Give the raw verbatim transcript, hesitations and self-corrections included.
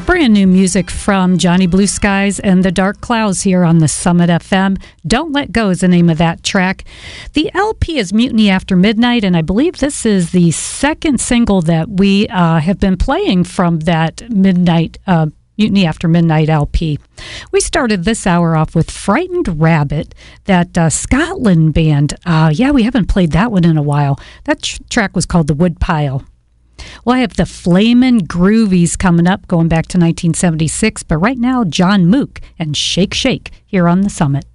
Brand new music from Johnny Blue Skies and the Dark Clouds here on the Summit F M. Don't Let Go is the name of that track. The L P is Mutiny After Midnight, and I believe this is the second single that we uh, have been playing from that Midnight uh, Mutiny After Midnight L P. We started this hour off with Frightened Rabbit, that uh, Scotland band. Uh, yeah, we haven't played that one in a while. That tr- track was called The Woodpile. Well, I have the Flamin' Groovies coming up, going back to nineteen seventy-six, but right now, John Mook and Shake Shake here on the Summit.